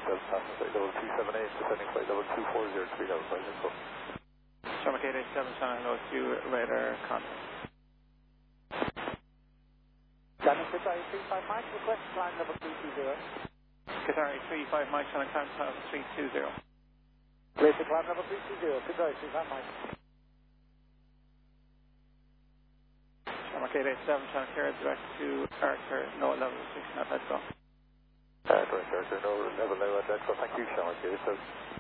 passing flight level 278, descending flight level 240, 3000, info. Shamrock 887, Channel Hello 2, radar contact. Channel Qatar 35 Mike, request climb level 320. Qatar 35 Mike, Channel climb level 320. Clear to climb level 320, Qatar 35 Mike. Shamrock 887, Channel clear direct to Arthur, no level 6, not let's go. Direct Arthur, no level, let's go. Thank you, Shamrock 887.